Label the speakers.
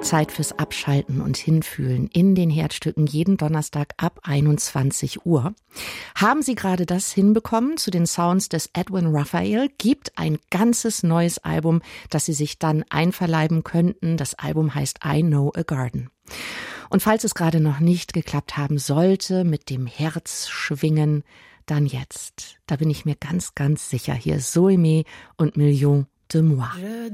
Speaker 1: Zeit fürs Abschalten und Hinfühlen in den Herzstücken jeden Donnerstag ab 21 Uhr. Haben Sie gerade das hinbekommen zu den Sounds des Edwin Raphael? Gibt ein ganzes neues Album, das Sie sich dann einverleiben könnten. Das Album heißt I Know a Garden. Und falls es gerade noch nicht geklappt haben sollte mit dem Herzschwingen, dann jetzt. Da bin ich mir ganz, ganz sicher. Hier ist Zoé und Million de Moi.